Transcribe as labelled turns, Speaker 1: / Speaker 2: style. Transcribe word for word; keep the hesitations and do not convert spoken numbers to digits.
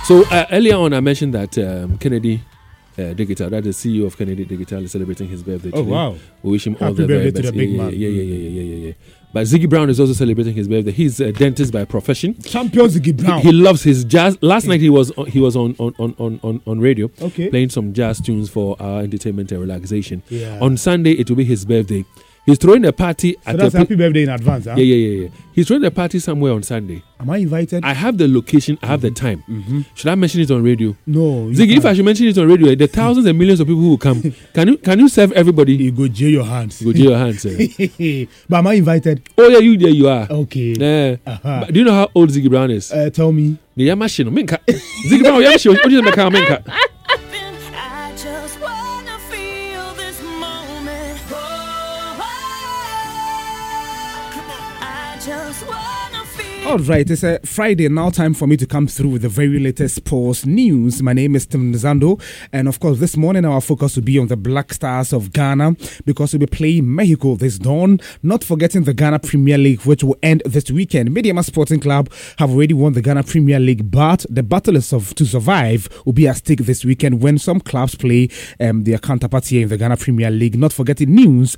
Speaker 1: So uh, earlier on, I mentioned that um, Kennedy uh, Digital, that the C E O of Kennedy Digital, is celebrating his birthday today.
Speaker 2: Oh, wow.
Speaker 1: We wish him
Speaker 2: Happy
Speaker 1: all the
Speaker 2: birthday
Speaker 1: very
Speaker 2: to
Speaker 1: best.
Speaker 2: the big
Speaker 1: yeah,
Speaker 2: man.
Speaker 1: Yeah, yeah, yeah, yeah, yeah, yeah, yeah. But Ziggy Brown is also celebrating his birthday. He's a dentist by profession.
Speaker 2: Champion Ziggy Brown.
Speaker 1: He, he loves his jazz. Last night he was on, he was on on, on, on on radio,
Speaker 2: Okay.
Speaker 1: playing some jazz tunes for our entertainment and relaxation.
Speaker 2: Yeah.
Speaker 1: On Sunday it will be his birthday. He's throwing a party
Speaker 2: So
Speaker 1: at
Speaker 2: that's
Speaker 1: a
Speaker 2: happy birthday in advance, huh?
Speaker 1: yeah, yeah, yeah, yeah. He's throwing a party somewhere on Sunday.
Speaker 2: Am I invited?
Speaker 1: I have the location. I have the time.
Speaker 2: Mm-hmm.
Speaker 1: Should I mention it on radio?
Speaker 2: No. you
Speaker 1: Ziggy, if
Speaker 2: can't.
Speaker 1: I should mention it on radio, the thousands and millions of people who will come. Can you can you serve everybody?
Speaker 2: You go jail your hands.
Speaker 1: Go jail your hands. eh?
Speaker 2: But am I invited?
Speaker 1: Oh yeah, you there you are.
Speaker 2: Okay.
Speaker 1: Yeah.
Speaker 2: Uh-huh.
Speaker 1: But do you know how old Ziggy Brown is?
Speaker 2: Uh, tell me.
Speaker 1: The Yamashino. Minka. Ziggy Brown, Yamashino. What do you make Minka?
Speaker 3: I just wanna feel this moment. Oh, I just wanna feel.
Speaker 2: All right, it's a Friday now. Time for me to come through with the very latest sports news. My name is Tim Nzando, and of course, this morning our focus will be on the Black Stars of Ghana because we'll be playing Mexico this dawn. Not forgetting the Ghana Premier League, which will end this weekend. Mediama Sporting Club have already won the Ghana Premier League, but the battle is of to survive will be at stake this weekend when some clubs play um, their counterparts here in the Ghana Premier League. Not forgetting news